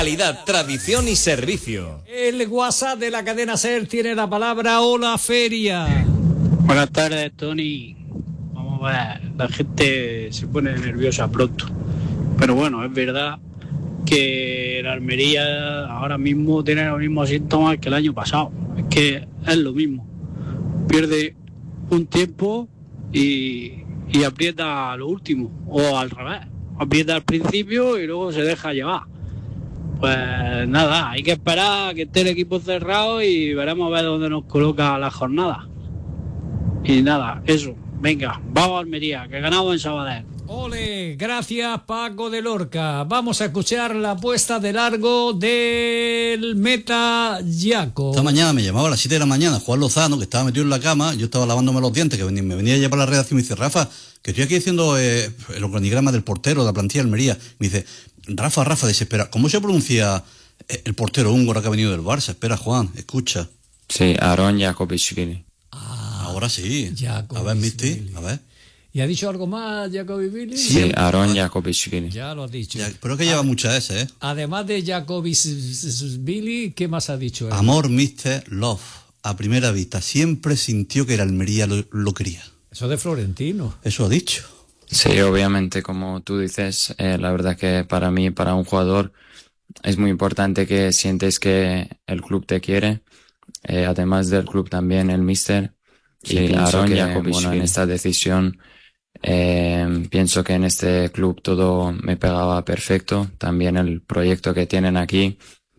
Calidad, tradición y servicio. El WhatsApp de la cadena SER tiene la palabra Hola Feria. Buenas tardes, Tony. Vamos a ver, la gente se pone nerviosa pronto. Pero bueno, es verdad que la Almería ahora mismo tiene los mismos síntomas que el año pasado. Es que es lo mismo. Pierde un tiempo y aprieta a lo último. O al revés. Aprieta al principio y luego se deja llevar. Pues nada, hay que esperar a que esté el equipo cerrado y veremos a ver dónde nos coloca la jornada. Y nada, eso. Venga, vamos a Almería, que ganamos en Sabadell. Ole, gracias Paco de Lorca. Vamos a escuchar la puesta de largo del meta Yaco. Esta mañana me llamaba a las 7 de la mañana Juan Lozano, que estaba metido en la cama. Yo estaba lavándome los dientes, que me venía a llevar a la redacción y me dice: Rafa, que estoy aquí diciendo el organigrama del portero de la plantilla de Almería. Me dice: Rafa, desespera. ¿Cómo se pronuncia el portero húngaro que ha venido del Barça? Espera, Juan, escucha. Sí, Aron Jakobishvili. Ahora sí. A ver, Misti, a ver. ¿Y ha dicho algo más, Jakobishvili? Sí, Aron Jakobishvili. Ya lo ha dicho. Pero que lleva muchas S, ¿eh? Además de Jakobishvili, ¿qué más ha dicho él? Amor, Mr. Love. A primera vista. Siempre sintió que el Almería lo quería. Eso de Florentino. Eso ha dicho. Sí, obviamente, como tú dices, la verdad que para mí, para un jugador, es muy importante que sientes que el club te quiere. Además del club también el míster. Sí, y Aron Jakobishvili. Bueno, en esta decisión pienso que en este club todo me pegaba perfecto. También el proyecto que tienen aquí,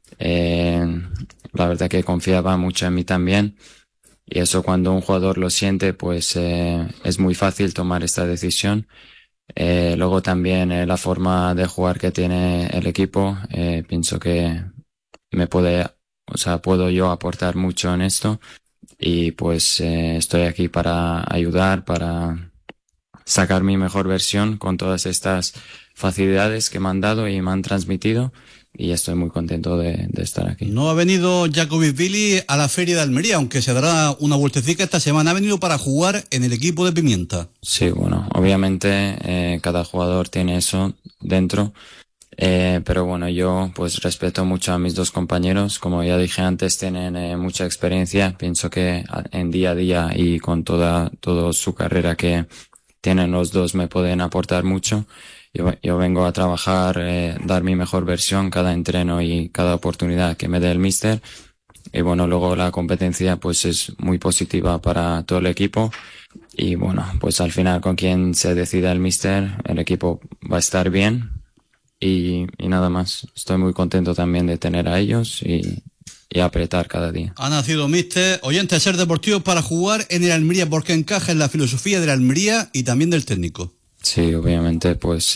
la verdad que confiaba mucho en mí también. Y eso, cuando un jugador lo siente, pues es muy fácil tomar esta decisión. Luego también la forma de jugar que tiene el equipo, pienso que puedo yo aportar mucho en esto. Y pues estoy aquí para ayudar, para sacar mi mejor versión con todas estas facilidades que me han dado y me han transmitido, y estoy muy contento de estar aquí. No ha venido Jakobishvili a la Feria de Almería, aunque se dará una vueltecita esta semana. Ha venido para jugar en el equipo de Pimienta. Sí, bueno, obviamente cada jugador tiene eso dentro. Pero bueno, yo pues respeto mucho a mis dos compañeros. Como ya dije antes, tienen mucha experiencia. Pienso que en día a día y con toda su carrera que tienen los dos me pueden aportar mucho. Yo vengo a trabajar, dar mi mejor versión cada entreno y cada oportunidad que me dé el míster. Y bueno, luego la competencia pues es muy positiva para todo el equipo. Y bueno, pues al final, con quien se decida el míster, el equipo va a estar bien. Y nada más, estoy muy contento también de tener a ellos y apretar cada día. Ha nacido míster, oyente de Ser Deportivo, para jugar en el Almería, porque encaja en la filosofía de la Almería y también del técnico. Sí, obviamente pues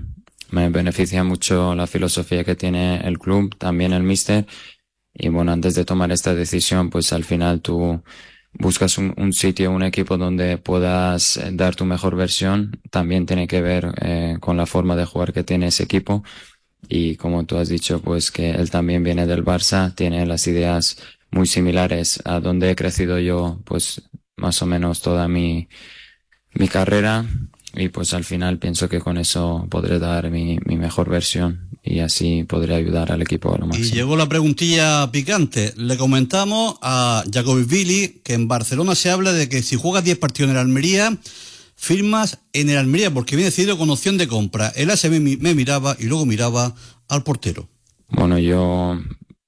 me beneficia mucho la filosofía que tiene el club, también el míster. Y bueno, antes de tomar esta decisión, pues al final tú buscas un sitio, un equipo donde puedas dar tu mejor versión. También tiene que ver con la forma de jugar que tiene ese equipo. Y como tú has dicho, pues que él también viene del Barça, tiene las ideas muy similares a donde he crecido yo, pues más o menos toda mi carrera. Y pues al final pienso que con eso podré dar mi mejor versión y así podré ayudar al equipo a lo máximo. Y llegó la preguntilla picante. Le comentamos a Jakobishvili que en Barcelona se habla de que si juegas 10 partidos en el Almería, firmas en el Almería, porque viene decidido con opción de compra. El AS me miraba y luego miraba al portero. Bueno, yo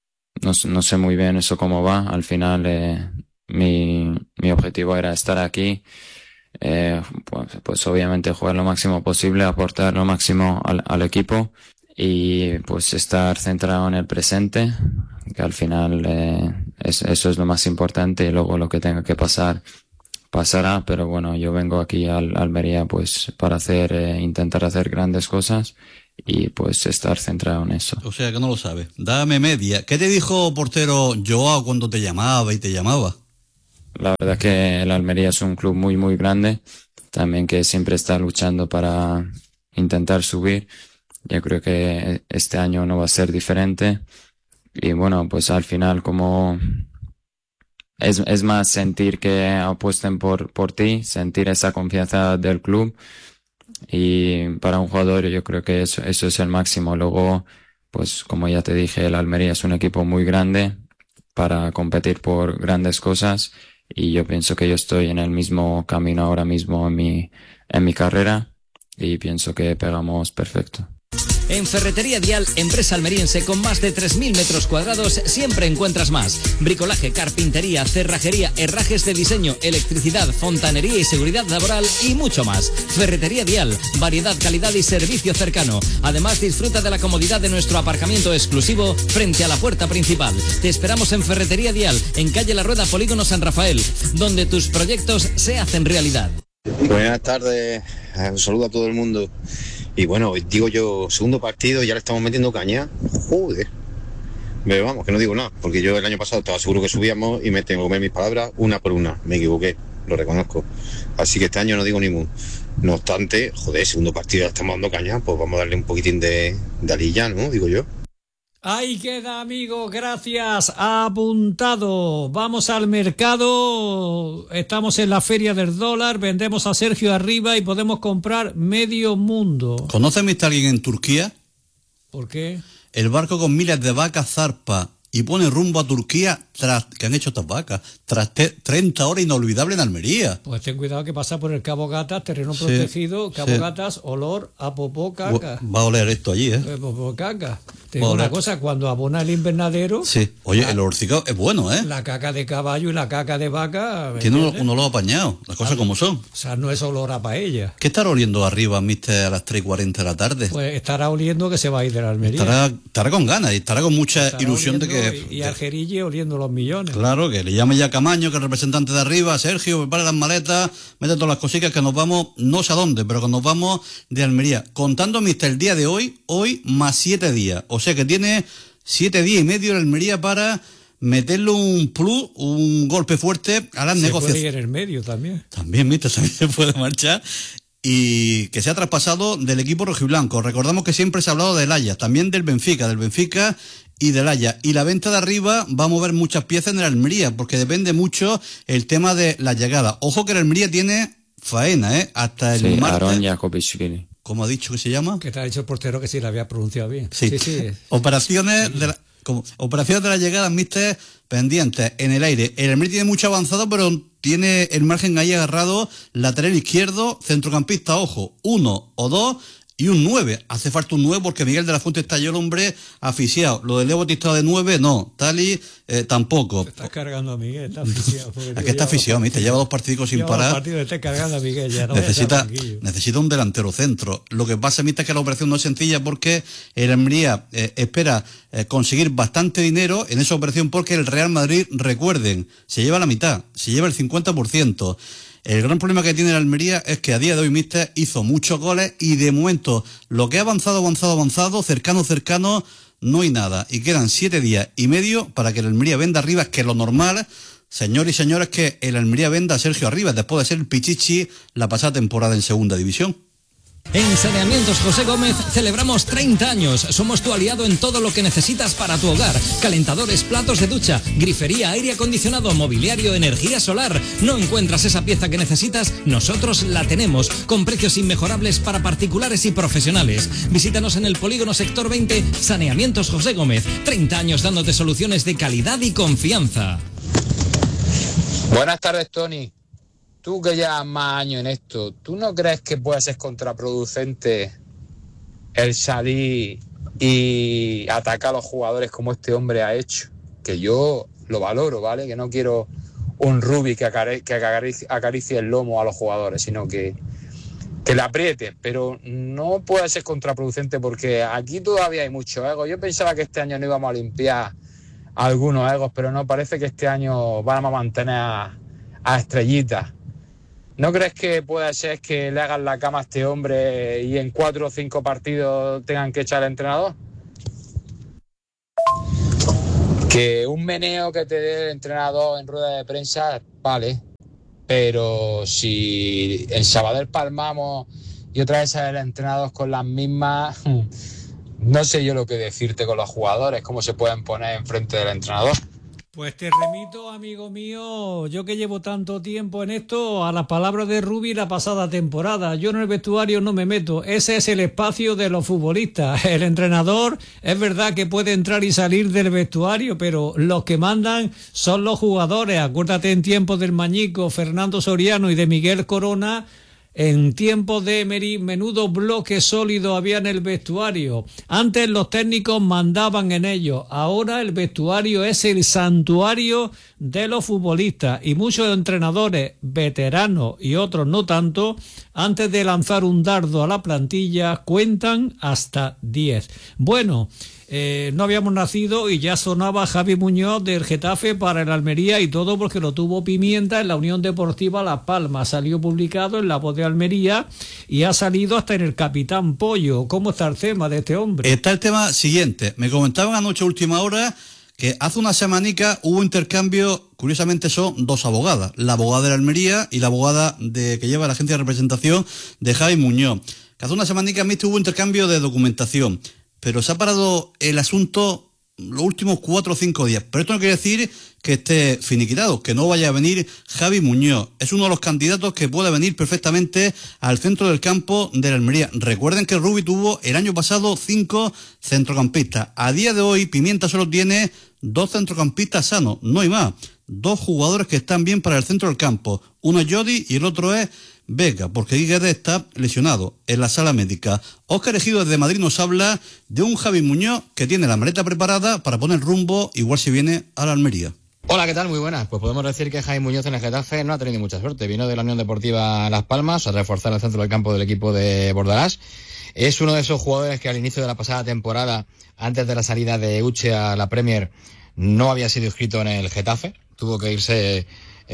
no sé muy bien eso cómo va. Al final mi objetivo era estar aquí. Pues obviamente jugar lo máximo posible, aportar lo máximo al equipo y pues estar centrado en el presente, que al final eso es lo más importante, y luego lo que tenga que pasar pasará. Pero bueno, yo vengo aquí a Almería pues para intentar hacer grandes cosas y pues estar centrado en eso. O sea que no lo sabes. Dame media. ¿Qué te dijo portero Joao cuando te llamaba y te llamaba? La verdad que el Almería es un club muy muy grande, también que siempre está luchando para intentar subir. Yo creo que este año no va a ser diferente. Y bueno, pues al final como es más sentir que apuesten por ti, sentir esa confianza del club. Y para un jugador yo creo que eso es el máximo. Luego pues como ya te dije, el Almería es un equipo muy grande para competir por grandes cosas y yo pienso que yo estoy en el mismo camino ahora mismo en mi carrera y pienso que pegamos perfecto. En Ferretería Dial, empresa almeriense con más de 3.000 metros cuadrados, siempre encuentras más. Bricolaje, carpintería, cerrajería, herrajes de diseño, electricidad, fontanería y seguridad laboral y mucho más. Ferretería Dial, variedad, calidad y servicio cercano. Además, disfruta de la comodidad de nuestro aparcamiento exclusivo frente a la puerta principal. Te esperamos en Ferretería Dial, en calle La Rueda, Polígono San Rafael, donde tus proyectos se hacen realidad. Buenas tardes, un saludo a todo el mundo. Y bueno, digo yo, segundo partido, ya le estamos metiendo caña. Joder. Pero vamos, que no digo nada, porque yo el año pasado estaba seguro que subíamos y me tengo que comer mis palabras una por una. Me equivoqué, lo reconozco. Así que este año no digo ni mu. No obstante, joder, segundo partido ya estamos dando caña, pues vamos a darle un poquitín de alilla, ¿no? Digo yo. Ahí queda, amigo, gracias, apuntado. Vamos al mercado, estamos en la feria del dólar, vendemos a Sergio arriba y podemos comprar medio mundo. ¿Conoce Mr. alguien en Turquía? ¿Por qué? El barco con miles de vacas zarpa y pone rumbo a Turquía tras, ¿qué han hecho estas vacas? Tras 30 horas inolvidables en Almería. Pues ten cuidado que pasa por el Cabo Gatas, terreno protegido, Cabo sí. Gatas, olor a popó caca. Va a oler esto allí, ¿eh? Popó caca. Te digo una cosa, cuando abona el invernadero... Sí, oye, el olorcicao es bueno, ¿eh? La caca de caballo y la caca de vaca... Tiene un olor apañado, las cosas como son. O sea, no es olor a paella. ¿Qué estará oliendo arriba, mister, a las 3:40 de la tarde? Pues estará oliendo que se va a ir de la Almería. Estará con ganas y estará con mucha ilusión de que... Y Algerille oliendo los millones. Claro, que le llame ya Camaño, que es el representante de arriba, Sergio, prepare las maletas, mete todas las cositas que nos vamos, no sé a dónde, pero que nos vamos de Almería. Contando, mister, el día de hoy más 7 días. O sea que tiene 7 días y medio en Almería para meterle un plus, un golpe fuerte a las negociaciones. Se puede ir en el medio también. También, mister, también se puede marchar. Y que se ha traspasado del equipo rojiblanco. Recordamos que siempre se ha hablado del Ajax, también del Benfica y del Ajax. Y la venta de arriba va a mover muchas piezas en el Almería, porque depende mucho el tema de la llegada. Ojo que el Almería tiene faena, ¿eh? Hasta el martes. Aaron Jakobishvili. ¿Cómo ha dicho que se llama? Que te ha dicho el portero que sí la había pronunciado bien. Sí. Operaciones de la llegada, mister, pendientes en el aire. El Almería tiene mucho avanzado, pero tiene el margen ahí agarrado, lateral izquierdo, centrocampista, ojo, 1 o 2 y un 9. Hace falta un 9 porque Miguel de la Fuente está yo el hombre asfixiado. Lo de Leo Batista de 9, no. Tali, tampoco. Te estás cargando a Miguel, está asfixiado. Es que está asfixiado, mister, lleva 2 partidos sin parar. 2 partidos, te estás cargando a Miguel ya. No necesita un delantero centro. Lo que pasa, mister, es que la operación no es sencilla porque el Almería espera conseguir bastante dinero en esa operación porque el Real Madrid, recuerden, se lleva la mitad, se lleva el 50%. El gran problema que tiene el Almería es que a día de hoy, mister, hizo muchos goles y de momento lo que ha avanzado, cercano, no hay nada. Y quedan 7 días y medio para que el Almería venda arriba, que lo normal, señores y señores, es que el Almería venda a Sergio Arribas después de ser el Pichichi la pasada temporada en segunda división. En Saneamientos José Gómez celebramos 30 años. Somos tu aliado en todo lo que necesitas para tu hogar. Calentadores, platos de ducha, grifería, aire acondicionado, mobiliario, energía solar. ¿No encuentras esa pieza que necesitas? Nosotros la tenemos, con precios inmejorables para particulares y profesionales. Visítanos en el Polígono Sector 20, Saneamientos José Gómez. 30 años dándote soluciones de calidad y confianza. Buenas tardes, Tony. Tú que llevas más años en esto, ¿tú no crees que puede ser contraproducente el salir y atacar a los jugadores como este hombre ha hecho? Que yo lo valoro, ¿vale? Que no quiero un Rubi que acaricie el lomo a los jugadores, sino que le apriete. Pero no puede ser contraproducente porque aquí todavía hay mucho ego. Yo pensaba que este año no íbamos a limpiar algunos egos, pero no, parece que este año vamos a mantener a estrellitas. ¿No crees que puede ser que le hagan la cama a este hombre y en 4 o 5 partidos tengan que echar al entrenador? Que un meneo que te dé el entrenador en rueda de prensa, vale, pero si en Sabadell palmamos y otra vez sale el entrenador con las mismas, no sé yo lo que decirte con los jugadores, cómo se pueden poner enfrente del entrenador. Pues te remito, amigo mío, yo que llevo tanto tiempo en esto, a las palabras de Rubi la pasada temporada. Yo en el vestuario no me meto, ese es el espacio de los futbolistas. El entrenador es verdad que puede entrar y salir del vestuario, pero los que mandan son los jugadores. Acuérdate en tiempos del Mañico, Fernando Soriano y de Miguel Corona. En tiempos de Emery, menudo bloque sólido había en el vestuario. Antes los técnicos mandaban en ellos. Ahora el vestuario es el santuario de los futbolistas. Y muchos entrenadores veteranos y otros no tanto, antes de lanzar un dardo a la plantilla, cuentan hasta 10. Bueno, no habíamos nacido y ya sonaba Javi Muñoz del Getafe para el Almería, y todo porque lo tuvo Pimienta en la Unión Deportiva Las Palmas. Salió publicado en La Voz de Almería y ha salido hasta en el Capitán Pollo. ¿Cómo está el tema de este hombre? Está el tema siguiente. Me comentaban anoche a última hora que hace una semanica hubo intercambio, curiosamente son dos abogadas, la abogada de la Almería y la abogada que lleva la agencia de representación de Javi Muñoz. Que hace una semanica hubo intercambio de documentación, pero se ha parado el asunto los últimos 4 o 5 días. Pero esto no quiere decir que esté finiquitado, que no vaya a venir Javi Muñoz. Es uno de los candidatos que puede venir perfectamente al centro del campo de la Almería. Recuerden que Rubi tuvo el año pasado 5 centrocampistas. A día de hoy Pimienta solo tiene 2 centrocampistas sanos, no hay más. 2 jugadores que están bien para el centro del campo. Uno es Jodi y el otro es Vega, porque Guedes está lesionado en la sala médica. Óscar Ejido desde Madrid nos habla de un Javi Muñoz que tiene la maleta preparada para poner rumbo, igual si viene a la Almería. Hola, ¿qué tal? Muy buenas. Pues podemos decir que Javi Muñoz en el Getafe no ha tenido mucha suerte. Vino de la Unión Deportiva Las Palmas a reforzar el centro del campo del equipo de Bordalás. Es uno de esos jugadores que al inicio de la pasada temporada, antes de la salida de Uche a la Premier, no había sido inscrito en el Getafe. Tuvo que irse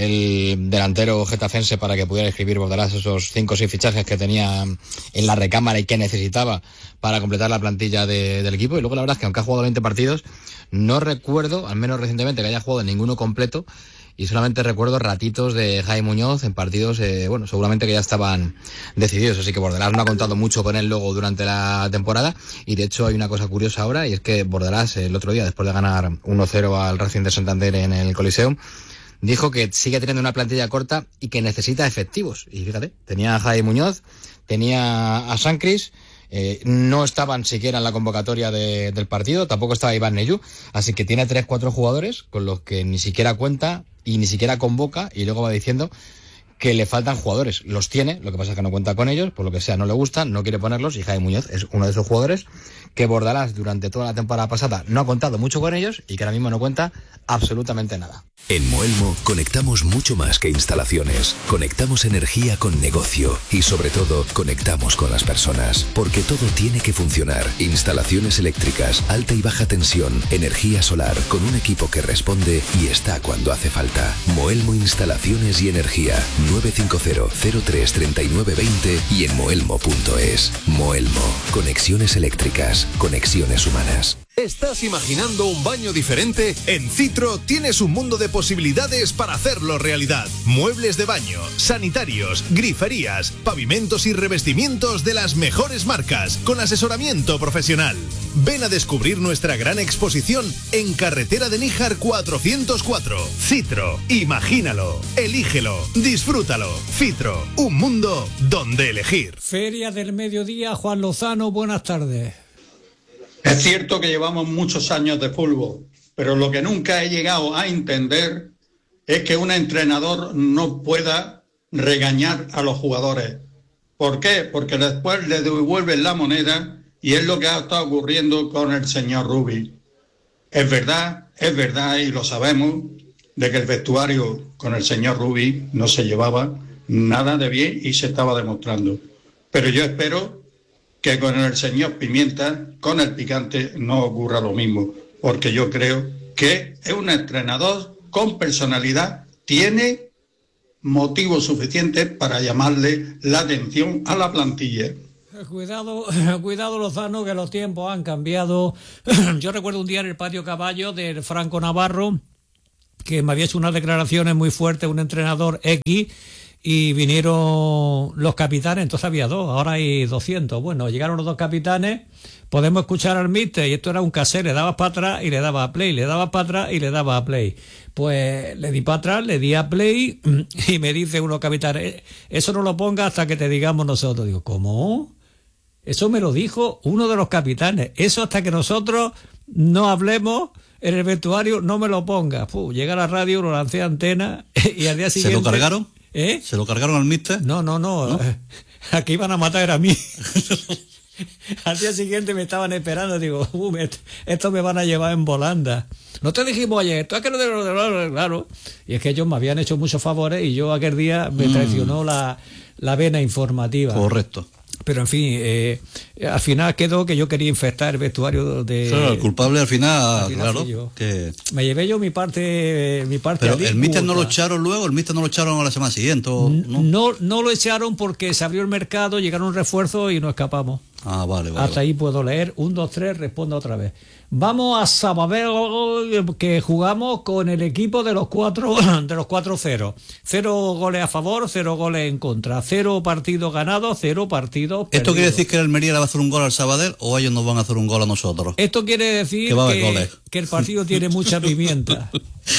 el delantero getafense para que pudiera escribir Bordalás esos 5 o 6 fichajes que tenía en la recámara y que necesitaba para completar la plantilla del equipo. Y luego la verdad es que aunque ha jugado 20 partidos, no recuerdo, al menos recientemente, que haya jugado ninguno completo, y solamente recuerdo ratitos de Javi Muñoz en partidos, seguramente que ya estaban decididos. Así que Bordalás no ha contado mucho con él luego durante la temporada. Y de hecho hay una cosa curiosa ahora, y es que Bordalás el otro día, después de ganar 1-0 al Racing de Santander en el Coliseum, dijo que sigue teniendo una plantilla corta y que necesita efectivos. Y fíjate, tenía a Javi Muñoz, tenía a Sancris, no estaban siquiera en la convocatoria del partido, tampoco estaba Iván Neyú, así que tiene 3-4 jugadores con los que ni siquiera cuenta y ni siquiera convoca, y luego va diciendo que le faltan jugadores. Los tiene, lo que pasa es que no cuenta con ellos, por lo que sea no le gustan, no quiere ponerlos, y Javi Muñoz es uno de esos jugadores que Bordalás durante toda la temporada pasada no ha contado mucho con ellos y que ahora mismo no cuenta absolutamente nada. En Moelmo conectamos mucho más que instalaciones. Conectamos energía con negocio y sobre todo conectamos con las personas, porque todo tiene que funcionar. Instalaciones eléctricas, alta y baja tensión, energía solar, con un equipo que responde y está cuando hace falta. Moelmo Instalaciones y Energía, 950-03-3920 y en moelmo.es. Moelmo, conexiones eléctricas, conexiones humanas. ¿Estás imaginando un baño diferente? En Citro tienes un mundo de posibilidades para hacerlo realidad. Muebles de baño, sanitarios, griferías, pavimentos y revestimientos de las mejores marcas, con asesoramiento profesional. Ven a descubrir nuestra gran exposición en Carretera de Níjar 404. Citro, imagínalo, elígelo, disfrútalo. Citro, un mundo donde elegir. Feria del Mediodía, Juan Lozano, buenas tardes. Es cierto que llevamos muchos años de fútbol, pero lo que nunca he llegado a entender es que un entrenador no pueda regañar a los jugadores. ¿Por qué? Porque después le devuelven la moneda, y es lo que ha estado ocurriendo con el señor Rubi. Es verdad, y lo sabemos, de que el vestuario con el señor Rubi no se llevaba nada de bien y se estaba demostrando. Pero yo espero que con el señor Pimienta, con el picante, no ocurra lo mismo, porque yo creo que es un entrenador con personalidad, tiene motivos suficientes para llamarle la atención a la plantilla. Cuidado Lozano, que los tiempos han cambiado. Yo recuerdo un día en el patio Caballo del Franco Navarro, que me había hecho unas declaraciones muy fuertes, un entrenador X, y vinieron los capitanes, entonces había 2, ahora hay 200. Bueno, llegaron los 2 capitanes, podemos escuchar al míster, y esto era un cassette, le dabas para atrás y le dabas a play, le dabas para atrás y le dabas a play. Pues le di para atrás, le di a play y me dice uno, capitán, eso no lo ponga hasta que te digamos nosotros. Digo, ¿cómo? Eso me lo dijo uno de los capitanes, eso hasta que nosotros no hablemos en el vestuario no me lo ponga. Llega a la radio, lo lancé a antena y al día siguiente... ¿Se lo cargaron? ¿Eh? ¿Se lo cargaron al míster? No. Aquí iban a matar a mí. Al día siguiente me estaban esperando, digo, esto me van a llevar en volanda. No te dijimos ayer, esto es que no te lo... Claro. Y es que ellos me habían hecho muchos favores y yo aquel día me traicionó la vena informativa. Correcto. Pero en fin, al final quedó que yo quería infectar el vestuario de... Claro, el culpable al final claro. Que... Me llevé yo mi parte Pero el míster no lo echaron luego, el míster no lo echaron a la semana siguiente. No lo echaron porque se abrió el mercado, llegaron refuerzos y no escapamos. Ah, vale. Hasta ahí puedo leer. 1, 2, 3, responda otra vez. Vamos a Sabadell, que jugamos con el equipo de los 4-0. 0 goles a favor, 0 goles en contra. 0 partidos ganados, 0 partidos perdidos. ¿Esto quiere decir que el Almería le va a hacer un gol al Sabadell o ellos nos van a hacer un gol a nosotros? Esto quiere decir que el partido tiene mucha pimienta.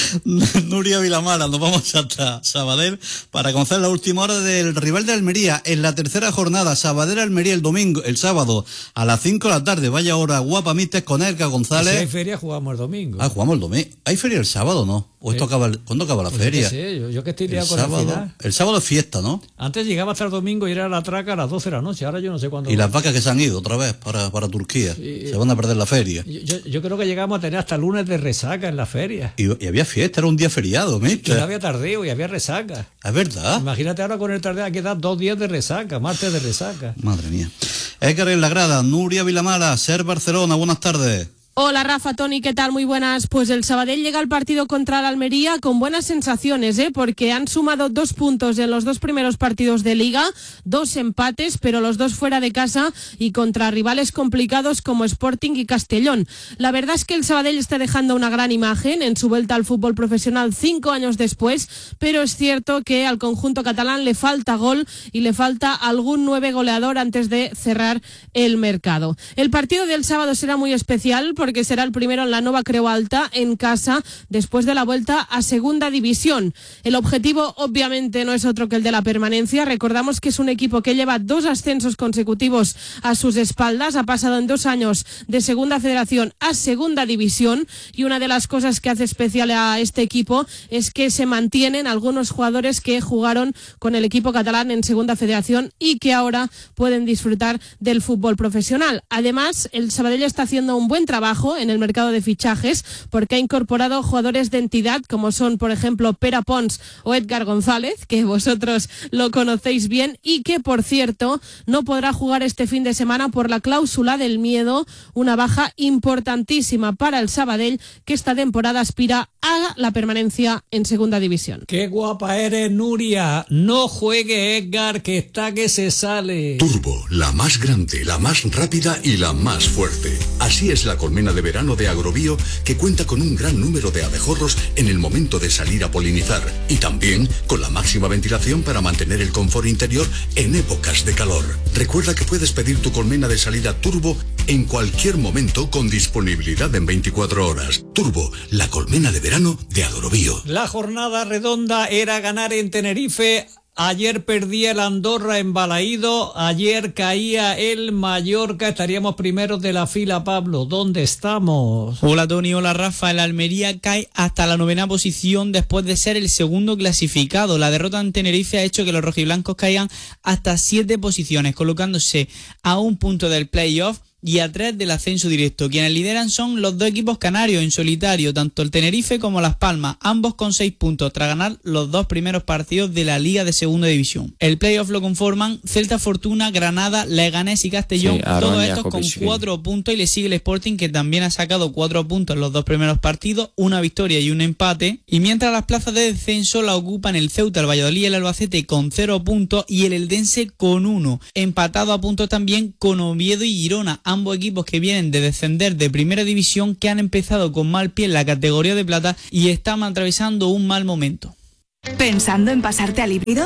Nuria Vilamala, nos vamos hasta Sabadell para conocer la última hora del rival de Almería en la tercera jornada. Sabadell-Almería el sábado a las 5 de la tarde. Vaya hora guapa, míster, con Edgar González. Si hay feria, jugamos el domingo. Jugamos el domingo. ¿Hay feria el sábado, no? ¿O esto ¿cuándo acaba la feria? Yo que estoy liado con sábado, la final. El sábado es fiesta, ¿no? Antes llegaba hasta el domingo y era la traca a las 12 de la noche. Ahora yo no sé cuándo. Y las vacas que se han ido otra vez para Turquía. Se van a perder la feria. Yo creo que llegamos a tener hasta lunes de resaca en la feria. Y había fiesta, era un día feriado, mister. Y había tardeo y había resaca. ¿Es verdad? Imagínate ahora con el tardeo, hay que dar 2 días de resaca, martes de resaca. Madre mía. Edgar en la grada, Nuria Vilamala, Ser Barcelona, buenas tardes. Hola Rafa, Tony, ¿qué tal? Muy buenas. Pues el Sabadell llega al partido contra el Almería con buenas sensaciones, porque han sumado 2 puntos en los 2 primeros partidos de Liga, 2 empates, pero los 2 fuera de casa y contra rivales complicados como Sporting y Castellón. La verdad es que el Sabadell está dejando una gran imagen en su vuelta al fútbol profesional 5 años después, pero es cierto que al conjunto catalán le falta gol y le falta algún 9 goleador antes de cerrar el mercado. El partido del sábado será muy especial porque será el primero en la Nova Creu Alta en casa después de la vuelta a segunda división. El objetivo obviamente no es otro que el de la permanencia. Recordamos que es un equipo que lleva 2 ascensos consecutivos a sus espaldas, ha pasado en 2 años de segunda federación a segunda división y una de las cosas que hace especial a este equipo es que se mantienen algunos jugadores que jugaron con el equipo catalán en segunda federación y que ahora pueden disfrutar del fútbol profesional. Además, el Sabadell está haciendo un buen trabajo en el mercado de fichajes porque ha incorporado jugadores de entidad como son, por ejemplo, Pere Pons o Edgar González, que vosotros lo conocéis bien y que, por cierto, no podrá jugar este fin de semana por la cláusula del miedo, una baja importantísima para el Sabadell que esta temporada aspira a la permanencia en segunda división. ¡Qué guapa eres, Nuria! No juegue, Edgar, que está que se sale. Turbo, la más grande, la más rápida y la más fuerte. Así es la colmena de verano de Agrobio, que cuenta con un gran número de abejorros en el momento de salir a polinizar y también con la máxima ventilación para mantener el confort interior en épocas de calor. Recuerda que puedes pedir tu colmena de salida Turbo en cualquier momento con disponibilidad en 24 horas. Turbo, la colmena de verano de Agrobio. La jornada redonda era ganar en Tenerife. Ayer perdía el Andorra en Balaído, ayer caía el Mallorca, estaríamos primeros de la fila, Pablo. ¿Dónde estamos? Hola Tony, hola Rafa. El Almería cae hasta la 9ª posición después de ser el segundo clasificado. La derrota en Tenerife ha hecho que los rojiblancos caigan hasta 7 posiciones, colocándose a 1 punto del playoff y a 3 del ascenso directo. Quienes lideran son los 2 equipos canarios en solitario, tanto el Tenerife como Las Palmas, ambos con 6 puntos tras ganar los 2 primeros partidos de la Liga de Segunda División. El playoff lo conforman Celta Fortuna, Granada, Leganés y Castellón, todos estos con 4 puntos, y le sigue el Sporting, que también ha sacado 4 puntos en los 2 primeros partidos, una victoria y un empate, y mientras las plazas de descenso la ocupan el Ceuta, el Valladolid y el Albacete con 0 puntos y el Eldense con 1, empatado a puntos también con Oviedo y Girona, ambos equipos que vienen de descender de primera división, que han empezado con mal pie en la categoría de plata y están atravesando un mal momento. ¿Pensando en pasarte al híbrido?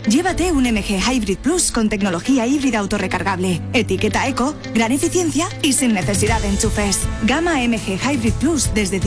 Llévate un MG Hybrid Plus con tecnología híbrida autorrecargable, etiqueta eco, gran eficiencia y sin necesidad de enchufes. Gama MG Hybrid Plus desde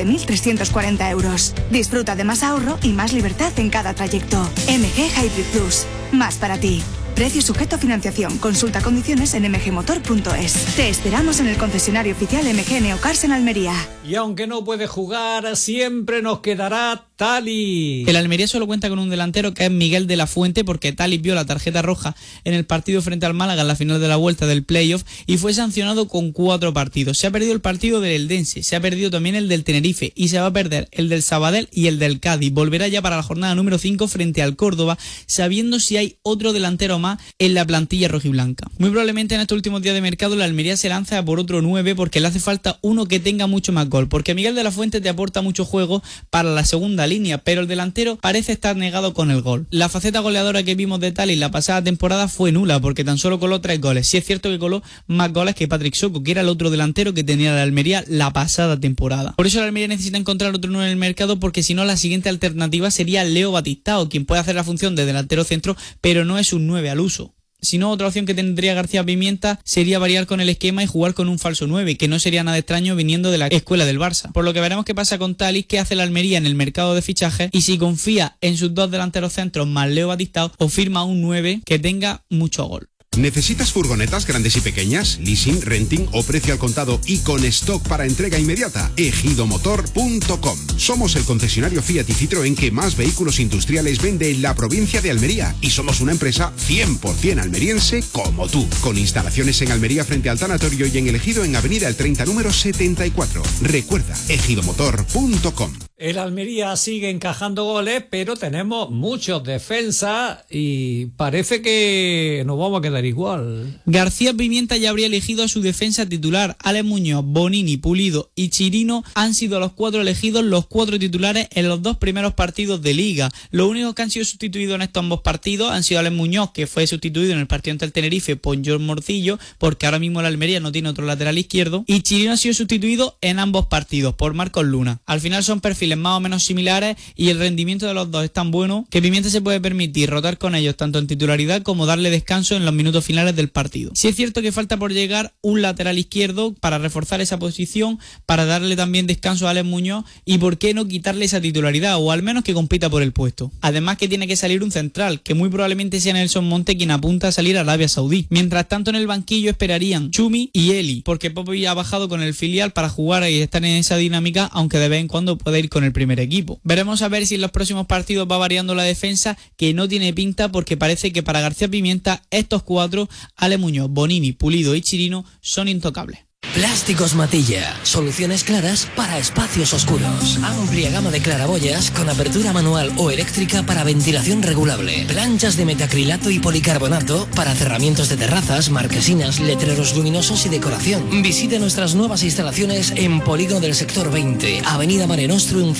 17.340 euros. Disfruta de más ahorro y más libertad en cada trayecto. MG Hybrid Plus, más para ti. Precio sujeto a financiación. Consulta condiciones en mgmotor.es. Te esperamos en el concesionario oficial MG Neocars en Almería. Y aunque no puede jugar, siempre nos quedará Tali. El Almería solo cuenta con un delantero, que es Miguel de la Fuente, porque Tali vio la tarjeta roja en el partido frente al Málaga en la final de la vuelta del playoff y fue sancionado con 4 partidos. Se ha perdido el partido del Eldense, se ha perdido también el del Tenerife y se va a perder el del Sabadell y el del Cádiz. Volverá ya para la jornada número 5 frente al Córdoba, sabiendo si hay otro delantero más en la plantilla rojiblanca. Muy probablemente en estos últimos días de mercado la Almería se lanza por otro 9 porque le hace falta uno que tenga mucho más gol, porque Miguel de la Fuente te aporta mucho juego para la segunda línea, pero el delantero parece estar negado con el gol. La faceta goleadora que vimos de Tali la pasada temporada fue nula porque tan solo coló 3 goles. Sí es cierto que coló más goles que Patrick Soko, que era el otro delantero que tenía la Almería la pasada temporada. Por eso la Almería necesita encontrar otro 9 en el mercado, porque si no la siguiente alternativa sería Leo Batistao, quien puede hacer la función de delantero centro, pero no es un 9 al uso. Si no, otra opción que tendría García Pimienta sería variar con el esquema y jugar con un falso 9, que no sería nada extraño viniendo de la escuela del Barça. Por lo que veremos qué pasa con Tali, qué hace la Almería en el mercado de fichajes y si confía en sus 2 delanteros centros más Leo Batistao o firma un 9 que tenga mucho gol. ¿Necesitas furgonetas grandes y pequeñas, leasing, renting o precio al contado y con stock para entrega inmediata? Ejidomotor.com. Somos el concesionario Fiat y Citroën que más vehículos industriales vende en la provincia de Almería y somos una empresa 100% almeriense como tú, con instalaciones en Almería frente al tanatorio y en el Ejido en Avenida El 30 número 74. Recuerda, ejidomotor.com. El Almería sigue encajando goles, pero tenemos muchos defensas y parece que nos vamos a quedar igual. García Pimienta ya habría elegido a su defensa titular. Alex Muñoz, Bonini, Pulido y Chirino han sido los 4 elegidos, los 4 titulares en los 2 primeros partidos de Liga. Los únicos que han sido sustituidos en estos ambos partidos han sido Alex Muñoz, que fue sustituido en el partido ante el Tenerife por John Morcillo, porque ahora mismo el Almería no tiene otro lateral izquierdo, y Chirino ha sido sustituido en ambos partidos por Marcos Luna. Al final son perfiles más o menos similares y el rendimiento de los dos es tan bueno que Pimienta se puede permitir rotar con ellos tanto en titularidad como darle descanso en los minutos finales del partido. Sí es cierto que falta por llegar un lateral izquierdo para reforzar esa posición, para darle también descanso a Alex Muñoz y por qué no quitarle esa titularidad o al menos que compita por el puesto. Además que tiene que salir un central, que muy probablemente sea Nelson Monte quien apunta a salir a Arabia Saudí. Mientras tanto en el banquillo esperarían Chumi y Eli, porque Popovic ha bajado con el filial para jugar y estar en esa dinámica, aunque de vez en cuando puede ir con el primer equipo. Veremos a ver si en los próximos partidos va variando la defensa, que no tiene pinta porque parece que para García Pimienta estos 4, Ale Muñoz, Bonini, Pulido y Chirino, son intocables. Plásticos Matilla. Soluciones claras para espacios oscuros. Amplia gama de claraboyas con apertura manual o eléctrica para ventilación regulable. Planchas de metacrilato y policarbonato para cerramientos de terrazas, marquesinas, letreros luminosos y decoración. Visite nuestras nuevas instalaciones en Polígono del Sector 20, Avenida Mare Nostrum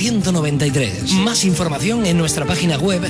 193. Más información en nuestra página web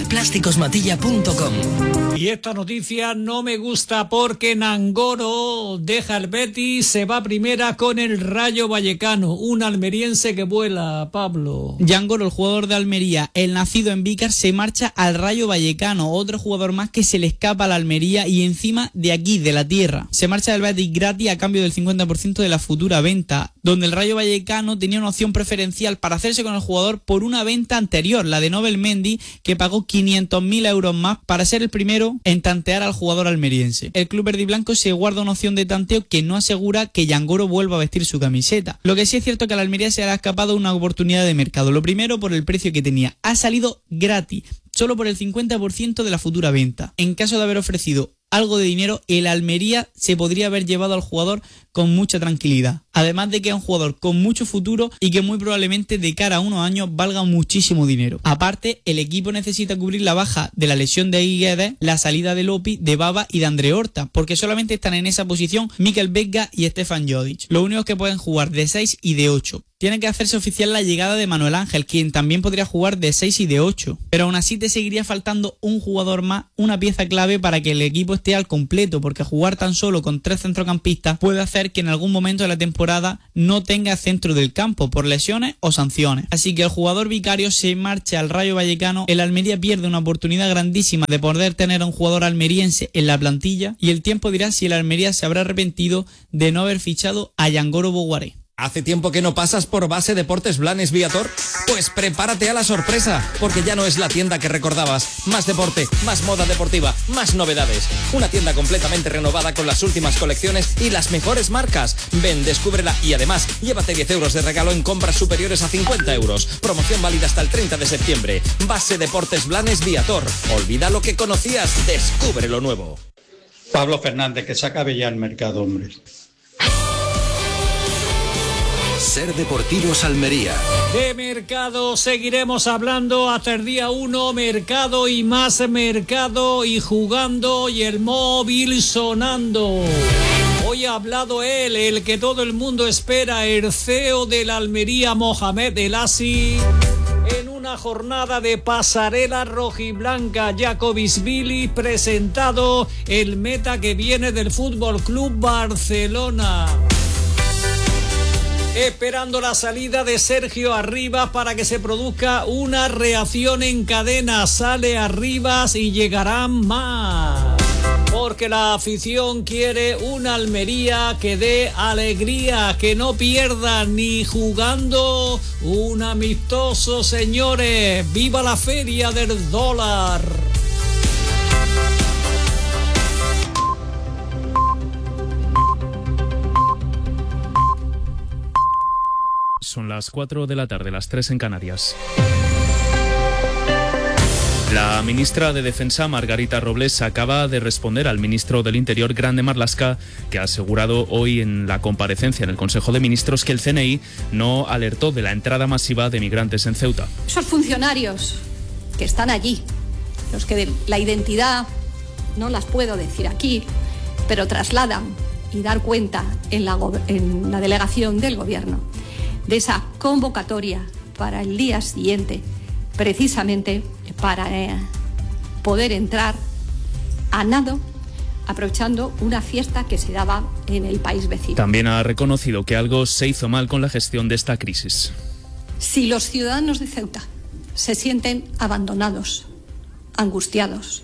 plásticosmatilla.com. Y esta noticia no me gusta porque Nangoro deja el Betis, se va primero con el Rayo Vallecano, un almeriense que vuela, Pablo. Yangoro, el jugador de Almería, el nacido en Vícar, se marcha al Rayo Vallecano, otro jugador más que se le escapa a la Almería y encima de aquí, de la tierra. Se marcha del Betis gratis a cambio del 50% de la futura venta, donde el Rayo Vallecano tenía una opción preferencial para hacerse con el jugador por una venta anterior, la de Nobel Mendy, que pagó 500.000 euros más para ser el primero en tantear al jugador almeriense. El club verde y blanco se guarda una opción de tanteo que no asegura que Yangoro vuelva a vestir su camiseta. Lo que sí es cierto que a la Almería se le ha escapado una oportunidad de mercado. Lo primero por el precio que tenía. Ha salido gratis, solo por el 50% de la futura venta. En caso de haber ofrecido algo de dinero, el Almería se podría haber llevado al jugador con mucha tranquilidad. Además de que es un jugador con mucho futuro y que muy probablemente de cara a unos años valga muchísimo dinero. Aparte, el equipo necesita cubrir la baja de la lesión de Guedes, la salida de Lopi, de Baba y de André Horta, porque solamente están en esa posición Mikel Vega y Stefan Jodic, los únicos que pueden jugar de 6 y de 8. Tiene que hacerse oficial la llegada de Manuel Ángel, quien también podría jugar de 6 y de 8. Pero aún así te seguiría faltando un jugador más, una pieza clave para que el equipo esté al completo, porque jugar tan solo con 3 centrocampistas puede hacer que en algún momento de la temporada no tenga centro del campo por lesiones o sanciones. Así que el jugador Vicario se marcha al Rayo Vallecano. El Almería pierde una oportunidad grandísima de poder tener a un jugador almeriense en la plantilla, y el tiempo dirá si el Almería se habrá arrepentido de no haber fichado a Yangoro Boguaré. ¿Hace tiempo que no pasas por Base Deportes Blanes Viator? Pues prepárate a la sorpresa, porque ya no es la tienda que recordabas. Más deporte, más moda deportiva, más novedades. Una tienda completamente renovada con las últimas colecciones y las mejores marcas. Ven, descúbrela y además llévate 10 euros de regalo en compras superiores a 50 euros. Promoción válida hasta el 30 de septiembre. Base Deportes Blanes Viator. Olvida lo que conocías, descubre lo nuevo. Pablo Fernández, que se acabe ya el mercado, hombre. Ser Deportivos Almería. De mercado seguiremos hablando hasta el día 1, mercado y más mercado, y jugando y el móvil sonando. Hoy ha hablado él, el que todo el mundo espera, el CEO de la Almería, Mohamed El Asi, en una jornada de pasarela rojiblanca. Jacobisvili presentado, el meta que viene del Fútbol Club Barcelona. Esperando la salida de Sergio Arribas para que se produzca una reacción en cadena. Sale Arribas y llegarán más, porque la afición quiere una Almería que dé alegría, que no pierda ni jugando un amistoso, señores. ¡Viva la feria del dólar! Son las 4 de la tarde, las 3 en Canarias. La ministra de Defensa, Margarita Robles, acaba de responder al ministro del Interior, Grande Marlaska, que ha asegurado hoy en la comparecencia en el Consejo de Ministros que el CNI no alertó de la entrada masiva de migrantes en Ceuta. Esos funcionarios que están allí, los que la identidad no las puedo decir aquí, pero trasladan y dar cuenta en la delegación del Gobierno de esa convocatoria para el día siguiente, precisamente para poder entrar a nado, aprovechando una fiesta que se daba en el país vecino. También ha reconocido que algo se hizo mal con la gestión de esta crisis. Si los ciudadanos de Ceuta se sienten abandonados, angustiados,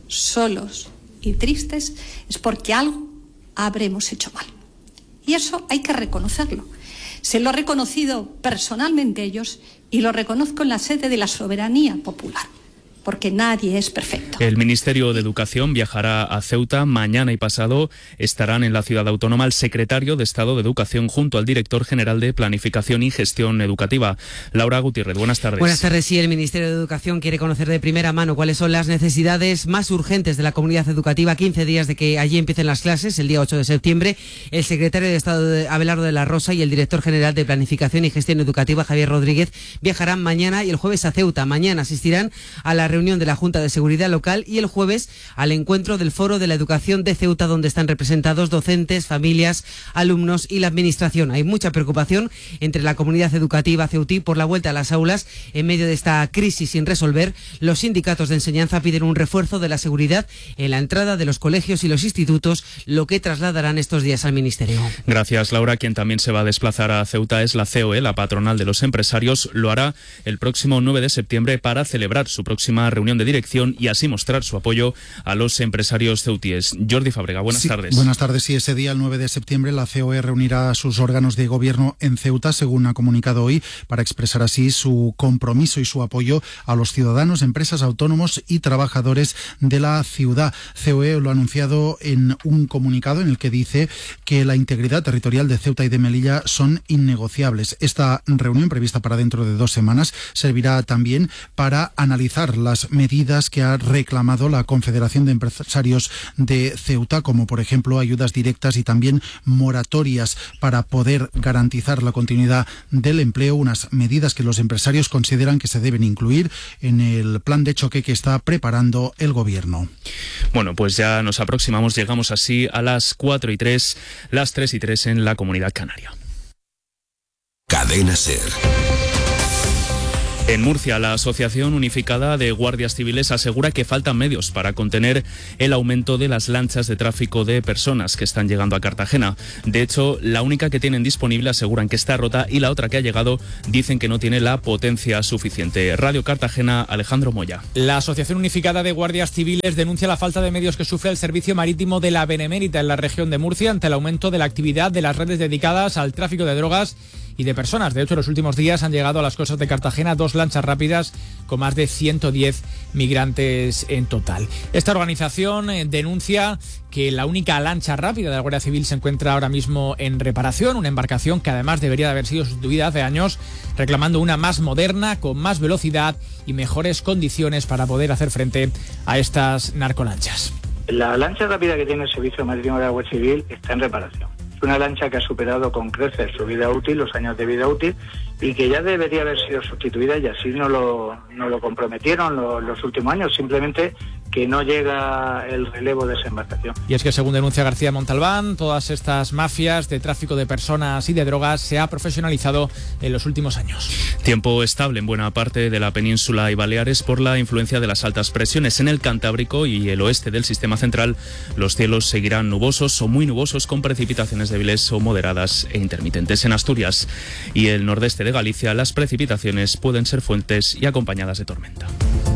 solos y tristes, es porque algo habremos hecho mal. Y eso hay que reconocerlo. Se lo ha reconocido personalmente ellos y lo reconozco en la sede de la soberanía popular, porque nadie es perfecto. El Ministerio de Educación viajará a Ceuta mañana y pasado. Estarán en la ciudad autónoma el secretario de Estado de Educación junto al director general de Planificación y Gestión Educativa. Laura Gutiérrez, buenas tardes. Buenas tardes. Sí, el Ministerio de Educación quiere conocer de primera mano cuáles son las necesidades más urgentes de la comunidad educativa. 15 días de que allí empiecen las clases, el día 8 de septiembre. El secretario de Estado, Abelardo de la Rosa, y el director general de Planificación y Gestión Educativa, Javier Rodríguez, viajarán mañana y el jueves a Ceuta. Mañana asistirán a la reunión de la Junta de Seguridad Local y el jueves al encuentro del Foro de la Educación de Ceuta, donde están representados docentes, familias, alumnos y la administración. Hay mucha preocupación entre la comunidad educativa ceutí por la vuelta a las aulas en medio de esta crisis sin resolver. Los sindicatos de enseñanza piden un refuerzo de la seguridad en la entrada de los colegios y los institutos, lo que trasladarán estos días al Ministerio. Gracias, Laura. Quien también se va a desplazar a Ceuta es la COE, la patronal de los empresarios. Lo hará el próximo 9 de septiembre para celebrar su próxima reunión de dirección y así mostrar su apoyo a los empresarios ceutíes. Jordi Fábrega, buenas tardes. Buenas tardes. Sí, ese día, el 9 de septiembre, la COE reunirá a sus órganos de gobierno en Ceuta, según ha comunicado hoy, para expresar así su compromiso y su apoyo a los ciudadanos, empresas, autónomos y trabajadores de la ciudad. COE lo ha anunciado en un comunicado en el que dice que la integridad territorial de Ceuta y de Melilla son innegociables. Esta reunión, prevista para dentro de 2 semanas, servirá también para analizar las medidas que ha reclamado la Confederación de Empresarios de Ceuta, como por ejemplo ayudas directas y también moratorias para poder garantizar la continuidad del empleo, unas medidas que los empresarios consideran que se deben incluir en el plan de choque que está preparando el Gobierno. Bueno, pues ya nos aproximamos, llegamos así a las 4:03, las 3:03 en la Comunidad Canaria. Cadena SER. En Murcia, la Asociación Unificada de Guardias Civiles asegura que faltan medios para contener el aumento de las lanchas de tráfico de personas que están llegando a Cartagena. De hecho, la única que tienen disponible aseguran que está rota y la otra que ha llegado dicen que no tiene la potencia suficiente. Radio Cartagena, Alejandro Moya. La Asociación Unificada de Guardias Civiles denuncia la falta de medios que sufre el servicio marítimo de la Benemérita en la región de Murcia ante el aumento de la actividad de las redes dedicadas al tráfico de drogas y de personas. De hecho, en los últimos días han llegado a las costas de Cartagena 2 lanchas rápidas con más de 110 migrantes en total. Esta organización denuncia que la única lancha rápida de la Guardia Civil se encuentra ahora mismo en reparación, una embarcación que además debería de haber sido sustituida hace años, reclamando una más moderna, con más velocidad y mejores condiciones para poder hacer frente a estas narcolanchas. La lancha rápida que tiene el Servicio Marítimo de la Guardia Civil está en reparación. Es una lancha que ha superado con creces su vida útil, los años de vida útil, y que ya debería haber sido sustituida, y así no lo comprometieron los últimos años, simplemente que no llega el relevo de esa embarcación. Y es que, según denuncia García Montalbán, todas estas mafias de tráfico de personas y de drogas se ha profesionalizado en los últimos años. Tiempo estable en buena parte de la península y Baleares por la influencia de las altas presiones. En el Cantábrico y el oeste del sistema central, los cielos seguirán nubosos o muy nubosos con precipitaciones débiles o moderadas e intermitentes. En Asturias y el nordeste de Galicia, las precipitaciones pueden ser fuertes y acompañadas de tormenta.